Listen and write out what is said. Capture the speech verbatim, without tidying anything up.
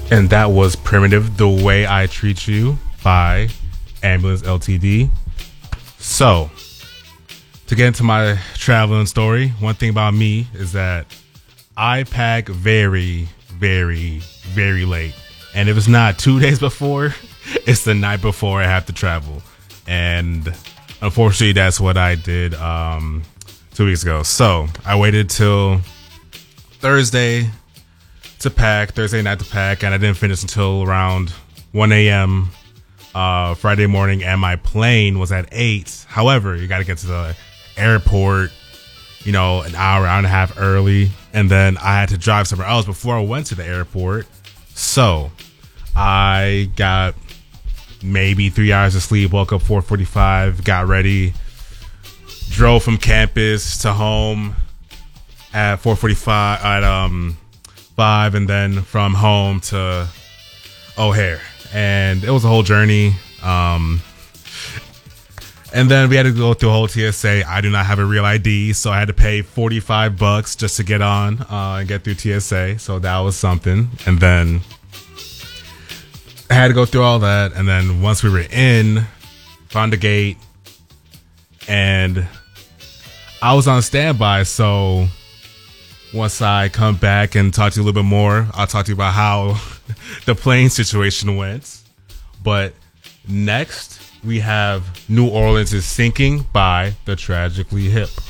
And that was Primitive, The Way I Treat You by Ambulance L T D. So, to get into my traveling story, one thing about me is that I pack very, very, very late. And if it's not two days before, it's the night before I have to travel. And unfortunately, that's what I did um, two weeks ago. So, I waited till Thursday to pack, Thursday night to pack, and I didn't finish until around one a.m. Uh, Friday morning, and my plane was at eight. However, you got to get to the airport, you know, an hour, hour and a half early, and then I had to drive somewhere else before I went to the airport. So I got maybe three hours of sleep, woke up four forty-five, got ready, drove from campus to home at four forty-five at um five, and then from home to O'Hare, and it was a whole journey. Um, and then we had to go through a whole T S A. I do not have a real I D, so I had to pay forty-five bucks just to get on uh, and get through T S A. So that was something. And then I had to go through all that. And then once we were in, found the gate, and I was on standby. So once I come back and talk to you a little bit more, I'll talk to you about how the plane situation went. But next, we have New Orleans is Sinking by The Tragically Hip.